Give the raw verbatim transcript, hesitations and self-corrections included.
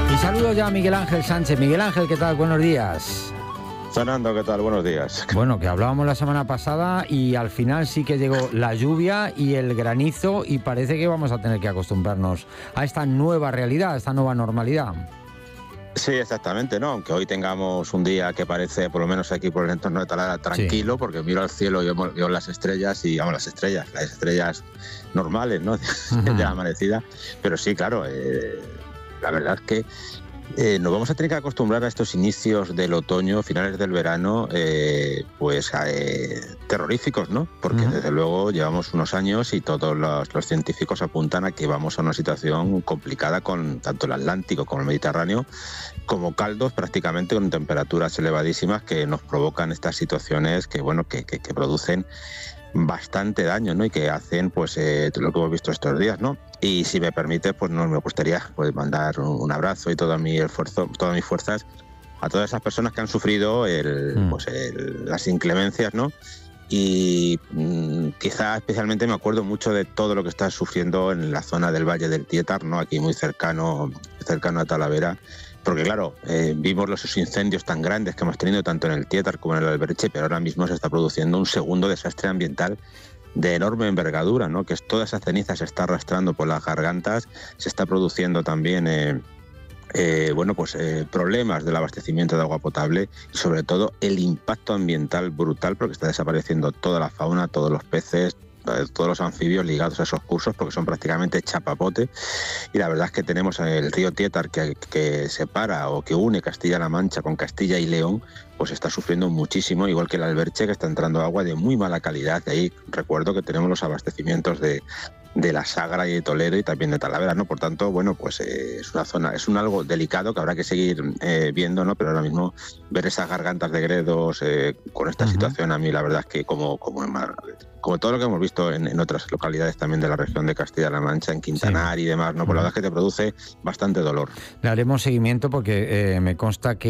Y saludo ya a Miguel Ángel Sánchez. Miguel Ángel, ¿qué tal? Buenos días. Fernando, ¿qué tal? Buenos días. Bueno, que hablábamos la semana pasada y al final sí que llegó la lluvia y el granizo y parece que vamos a tener que acostumbrarnos a esta nueva realidad, a esta nueva normalidad. Sí, exactamente, ¿no? Aunque hoy tengamos un día que parece, por lo menos aquí por el entorno de Talara, tranquilo, sí. Porque miro al cielo y veo, veo las estrellas y, vamos, las estrellas, las estrellas normales, ¿no? Uh-huh. De la amanecida. Pero sí, claro, eh, la verdad es que Eh, nos vamos a tener que acostumbrar a estos inicios del otoño, finales del verano, eh, pues eh, terroríficos, ¿no? Porque uh-huh. desde luego llevamos unos años y todos los, los científicos apuntan a que vamos a una situación complicada con tanto el Atlántico como el Mediterráneo, como caldos prácticamente con temperaturas elevadísimas que nos provocan estas situaciones que, bueno, que, que, que producen bastante daño, ¿no? Y que hacen, pues, eh, lo que hemos visto estos días, ¿no? Y si me permite, pues no me gustaría pues, mandar un abrazo y todo mi esfuerzo, todas mis fuerzas a todas esas personas que han sufrido el, mm. pues, el, las inclemencias, ¿no? Y mmm, quizá especialmente me acuerdo mucho de todo lo que está sufriendo en la zona del Valle del Tietar, ¿no? Aquí muy cercano, cercano a Talavera. Porque claro, eh, vimos los incendios tan grandes que hemos tenido tanto en el Tietar como en el Alberche, pero ahora mismo se está produciendo un segundo desastre ambiental de enorme envergadura, ¿no? Que es toda esa ceniza se está arrastrando por las gargantas, se está produciendo también eh, eh, bueno, pues, eh, problemas del abastecimiento de agua potable y sobre todo el impacto ambiental brutal porque está desapareciendo toda la fauna, todos los peces, todos los anfibios ligados a esos cursos porque son prácticamente chapapote y la verdad es que tenemos el río Tietar que, que separa o que une Castilla-La Mancha con Castilla y León, pues está sufriendo muchísimo, igual que el Alberche que está entrando agua de muy mala calidad. De ahí recuerdo que tenemos los abastecimientos de, de la Sagra y de Toledo y también de Talavera, ¿no? Por tanto, bueno, pues eh, es una zona, es un algo delicado que habrá que seguir eh, viendo, ¿no? Pero ahora mismo ver esas gargantas de Gredos eh, con esta uh-huh. situación a mí la verdad es que como, como, como todo lo que hemos visto en, en otras localidades también de la región de Castilla-La Mancha, en Quintanar sí. y demás, ¿no? Pues uh-huh. la verdad es que te produce bastante dolor. Le haremos seguimiento porque eh, me consta que